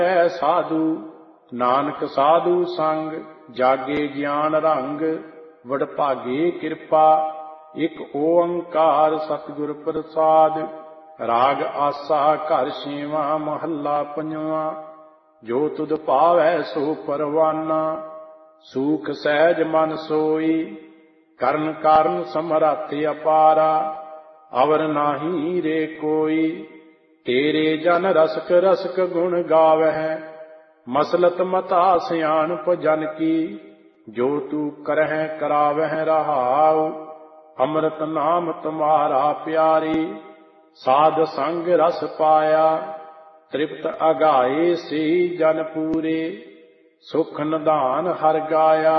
ਹੈ ਸਾਧੂ। ਨਾਨਕ ਸਾਧੂ ਸੰਗ ਜਾਗੇ ਗਿਆਨ ਰੰਗ। ਵਡਭਾਗੇ ਕਿਰਪਾ ਇਕ ਓੰਕਾਰ ਸਤਿਗੁਰ ਪ੍ਰਸਾਦ। ਰਾਗ ਆਸਾ ਘਰ ਛੇਵਾਂ ਮਹੱਲਾ ਪੰਜਵਾਂ। ਜੋ ਤੁਧ ਭਾਵੈ ਸੋ ਪਰਵਾਨਾ। ਸੂਖ ਸਹਿਜ ਮਨ ਸੋਈ ਕਰਨ ਕਾਰਨ ਸਮਰੱਥ ਅਪਾਰਾ। ਅਵਰ ਨਾਹੀ ਰੇ ਕੋਈ ਤੇਰੇ ਜਨ ਰਸਕ ਰਸਕ ਗੁਣ ਗਾਵਹਿ। ਮਸਲਤ ਮਤਾ ਸਿਆਣਪ ਜਨ ਕੀ ਜੋ ਤੂ ਕਰਹਿ ਕਰਾਵਹਿ ਰਹਾਉ। ਅੰਮ੍ਰਿਤ ਨਾਮ ਤੁਮਾਰਾ ਪਿਆਰੀ ਸਾਧ ਸੰਗ ਰਸ ਪਾਇਆ। ਤ੍ਰਿਪਤ ਅਗਾਏ ਸੇ ਜਨ ਪੂਰੇ ਸੁਖ ਨਿਧਾਨ ਹਰਿ ਗਾਇਆ।